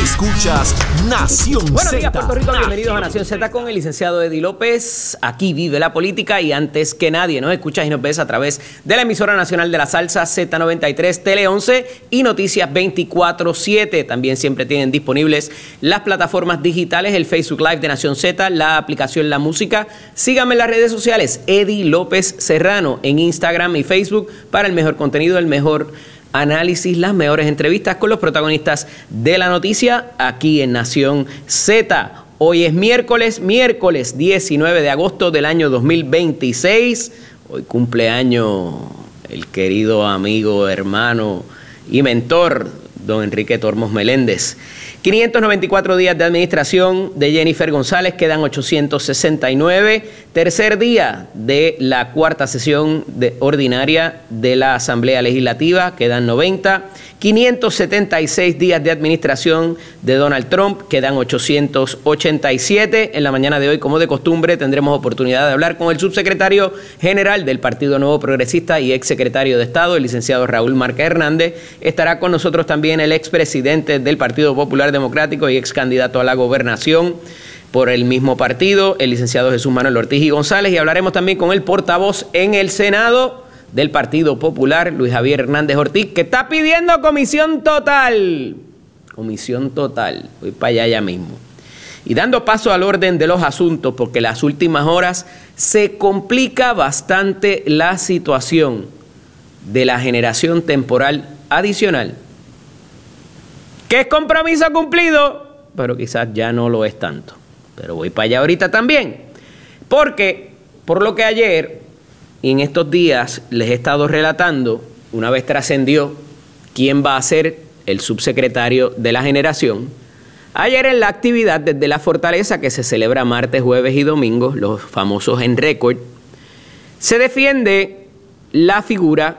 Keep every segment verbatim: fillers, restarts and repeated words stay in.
Escuchas Nación Z. Buenos días, Puerto Rico. Bienvenidos a Nación Z con el licenciado Eddie López. Aquí vive la política y antes que nadie nos escuchas y nos ves a través de la emisora nacional de la salsa Z noventa y tres, Tele once y Noticias veinticuatro siete. También siempre tienen disponibles las plataformas digitales, el Facebook Live de Nación Z, la aplicación La Música. Síganme en las redes sociales, Eddie López Serrano, en Instagram y Facebook para el mejor contenido, el mejor análisis, las mejores entrevistas con los protagonistas de la noticia aquí en Nación Z. Hoy es miércoles, miércoles diecinueve de agosto del año dos mil veintiséis. Hoy cumpleaños el querido amigo, hermano y mentor, don Enrique Tormos Meléndez. quinientos noventa y cuatro días de administración de Jennifer González, quedan ochocientos sesenta y nueve. Tercer día de la cuarta sesión de ordinaria de la Asamblea Legislativa, quedan noventa. quinientos setenta y seis días de administración de Donald Trump, quedan ochocientos ochenta y siete. En la mañana de hoy, como de costumbre, tendremos oportunidad de hablar con el subsecretario general del Partido Nuevo Progresista y exsecretario de Estado, el licenciado Raúl Márquez Hernández. Estará con nosotros también el expresidente del Partido Popular Democrático y ex candidato a la gobernación por el mismo partido, el licenciado Jesús Manuel Ortiz y González, y hablaremos también con el portavoz en el Senado del Partido Popular, Luis Javier Hernández Ortiz, que está pidiendo comisión total. Comisión total. Voy para allá ya mismo. Y dando paso al orden de los asuntos, porque en las últimas horas se complica bastante la situación de la generación temporal adicional, que es compromiso cumplido, pero quizás ya no lo es tanto. Pero voy para allá ahorita también, porque por lo que ayer y en estos días les he estado relatando, una vez trascendió quién va a ser el subsecretario de la generación, ayer en la actividad desde la Fortaleza, que se celebra martes, jueves y domingo, los famosos en récord, se defiende la figura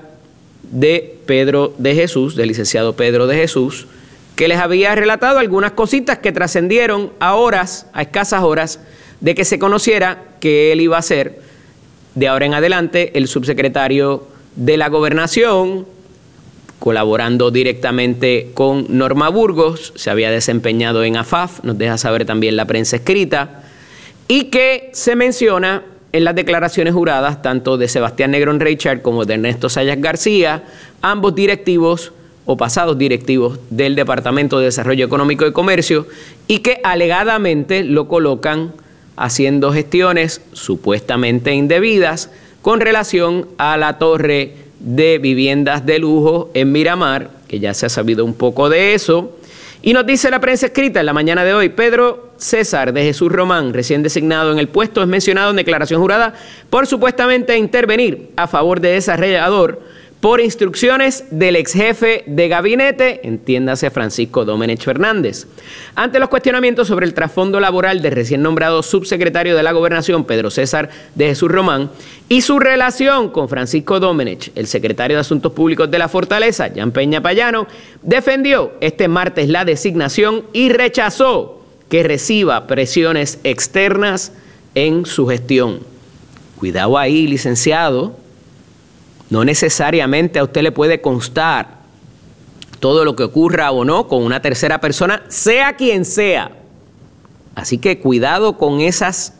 de Pedro de Jesús, del licenciado Pedro de Jesús, que les había relatado algunas cositas que trascendieron a horas, a escasas horas, de que se conociera que él iba a ser, de ahora en adelante, el subsecretario de la Gobernación, colaborando directamente con Norma Burgos, se había desempeñado en A F A F, nos deja saber también la prensa escrita, y que se menciona en las declaraciones juradas, tanto de Sebastián Negrón Reichard como de Ernesto Sayas García, ambos directivos o pasados directivos del Departamento de Desarrollo Económico y Comercio, y que alegadamente lo colocan haciendo gestiones supuestamente indebidas con relación a la torre de viviendas de lujo en Miramar, que ya se ha sabido un poco de eso. Y nos dice la prensa escrita en la mañana de hoy, Pedro César de Jesús Román, recién designado en el puesto, es mencionado en declaración jurada por supuestamente intervenir a favor de desarrollador por instrucciones del ex jefe de gabinete, entiéndase Francisco Domenech Fernández. Ante los cuestionamientos sobre el trasfondo laboral del recién nombrado subsecretario de la Gobernación, Pedro César de Jesús Román, y su relación con Francisco Domenech, el secretario de Asuntos Públicos de la Fortaleza, Jan Peña Payano, defendió este martes la designación y rechazó que reciba presiones externas en su gestión. Cuidado ahí, licenciado. No necesariamente a usted le puede constar todo lo que ocurra o no con una tercera persona, sea quien sea. Así que cuidado con esas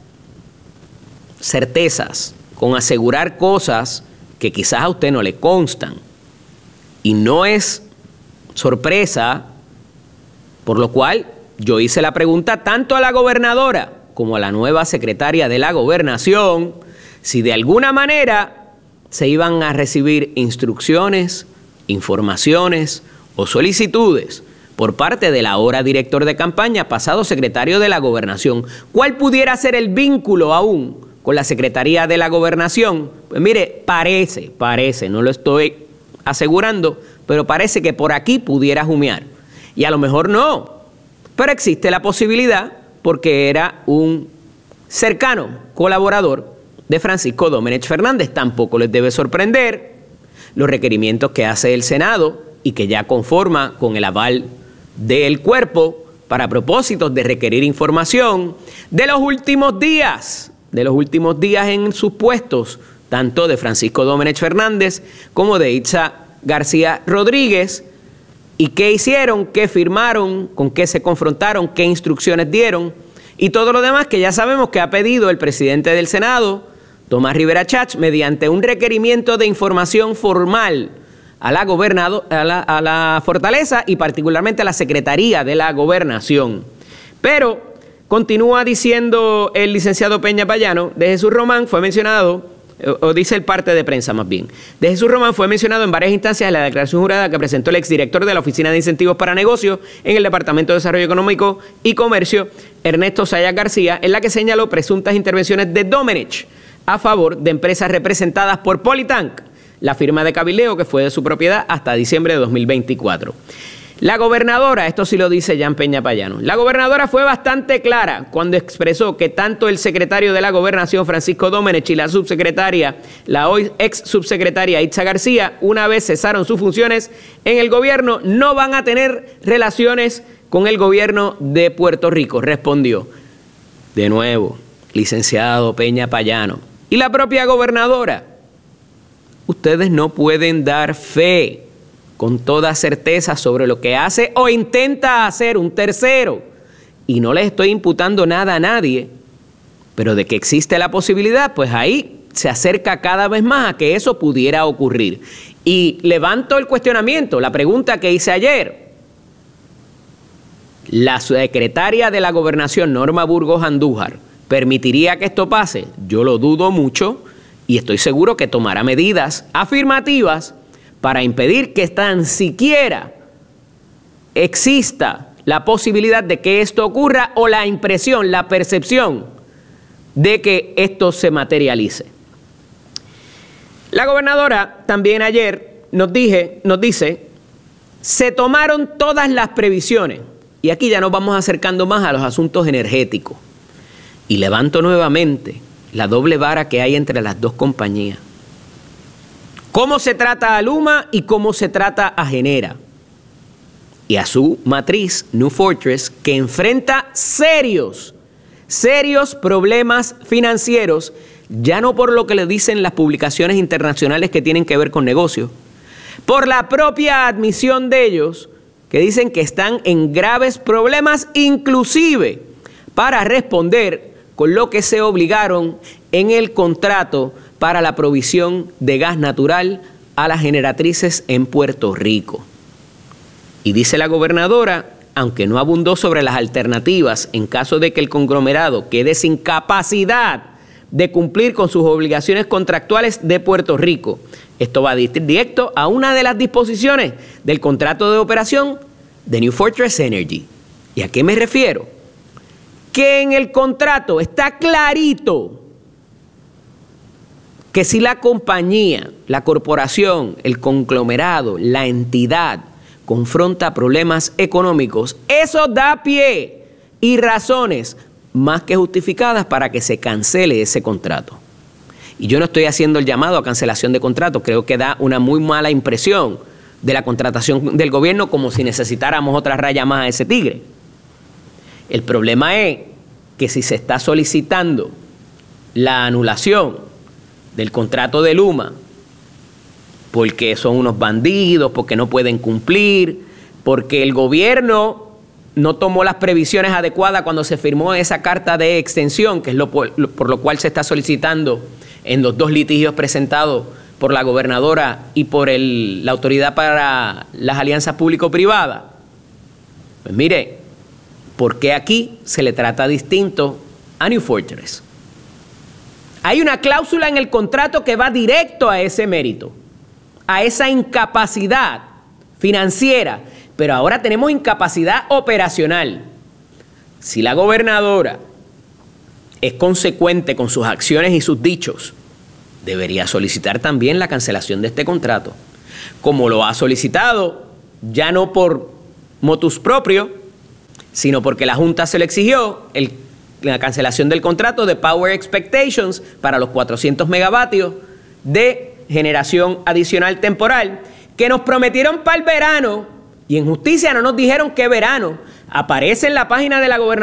certezas, con asegurar cosas que quizás a usted no le constan. Y no es sorpresa, por lo cual yo hice la pregunta tanto a la gobernadora como a la nueva secretaria de la Gobernación, si de alguna manera se iban a recibir instrucciones, informaciones o solicitudes por parte del ahora director de campaña, pasado secretario de la Gobernación. ¿Cuál pudiera ser el vínculo aún con la Secretaría de la Gobernación? Pues mire, parece, parece, no lo estoy asegurando, pero parece que por aquí pudiera jumear. Y a lo mejor no, pero existe la posibilidad porque era un cercano colaborador de Francisco Domenech Fernández. Tampoco les debe sorprender los requerimientos que hace el Senado y que ya conforma con el aval del cuerpo para propósitos de requerir información de los últimos días, de los últimos días en sus puestos, tanto de Francisco Domenech Fernández como de Itza García Rodríguez, ¿Y qué hicieron? ¿Qué firmaron? ¿Con qué se confrontaron? ¿Qué instrucciones dieron? Y todo lo demás que ya sabemos que ha pedido el presidente del Senado, Tomás Rivera Chats, mediante un requerimiento de información formal a la, gobernado, a la, a la Fortaleza y particularmente a la Secretaría de la Gobernación. Pero continúa diciendo el licenciado Peña Payano, de Jesús Román fue mencionado, o dice el parte de prensa más bien, de Jesús Román fue mencionado en varias instancias en la declaración jurada que presentó el exdirector de la Oficina de Incentivos para Negocios en el Departamento de Desarrollo Económico y Comercio, Ernesto Sayas García, en la que señaló presuntas intervenciones de Domenech a favor de empresas representadas por Politank, la firma de cabildeo que fue de su propiedad hasta diciembre de dos mil veinticuatro. La gobernadora, esto sí lo dice Jan Peña Payano, la gobernadora fue bastante clara cuando expresó que tanto el secretario de la Gobernación, Francisco Domenech, y la subsecretaria, la hoy ex subsecretaria Itza García, una vez cesaron sus funciones en el gobierno, no van a tener relaciones con el gobierno de Puerto Rico, respondió. De nuevo, licenciado Peña Payano y la propia gobernadora, ustedes no pueden dar fe con toda certeza sobre lo que hace o intenta hacer un tercero. Y no les estoy imputando nada a nadie, pero de que existe la posibilidad, pues ahí se acerca cada vez más a que eso pudiera ocurrir. Y levanto el cuestionamiento, la pregunta que hice ayer. ¿La secretaria de la Gobernación, Norma Burgos Andújar, permitiría que esto pase? Yo lo dudo mucho y estoy seguro que tomará medidas afirmativas para impedir que tan siquiera exista la posibilidad de que esto ocurra o la impresión, la percepción de que esto se materialice. La gobernadora también ayer nos, dije, nos dice, se tomaron todas las previsiones, y aquí ya nos vamos acercando más a los asuntos energéticos, y levanto nuevamente la doble vara que hay entre las dos compañías. Cómo se trata a Luma y cómo se trata a Genera. Y a su matriz, New Fortress, que enfrenta serios, serios problemas financieros, ya no por lo que le dicen las publicaciones internacionales que tienen que ver con negocios, por la propia admisión de ellos, que dicen que están en graves problemas, inclusive para responder con lo que se obligaron en el contrato para la provisión de gas natural a las generatrices en Puerto Rico. Y dice la gobernadora, aunque no abundó sobre las alternativas en caso de que el conglomerado quede sin capacidad de cumplir con sus obligaciones contractuales de Puerto Rico. Esto va directo a una de las disposiciones del contrato de operación de New Fortress Energy. ¿Y a qué me refiero? Que en el contrato está clarito que si la compañía, la corporación, el conglomerado, la entidad confronta problemas económicos, eso da pie y razones más que justificadas para que se cancele ese contrato. Y yo no estoy haciendo el llamado a cancelación de contrato, creo que da una muy mala impresión de la contratación del gobierno, como si necesitáramos otra raya más a ese tigre. El problema es que si se está solicitando la anulación del contrato de Luma, porque son unos bandidos, porque no pueden cumplir, porque el gobierno no tomó las previsiones adecuadas cuando se firmó esa carta de extensión, que es lo por, lo, por lo cual se está solicitando en los dos litigios presentados por la gobernadora y por el, la Autoridad para las Alianzas Público-Privadas. Pues mire, ¿por qué aquí se le trata distinto a New Fortress? Hay una cláusula en el contrato que va directo a ese mérito, a esa incapacidad financiera, pero ahora tenemos incapacidad operacional. Si la gobernadora es consecuente con sus acciones y sus dichos, debería solicitar también la cancelación de este contrato, como lo ha solicitado, ya no por motus proprio, sino porque la Junta se le exigió el la cancelación del contrato de Power Expectations para los cuatrocientos megavatios de generación adicional temporal que nos prometieron para el verano y en justicia no nos dijeron qué verano. Aparece en la página de la gobernación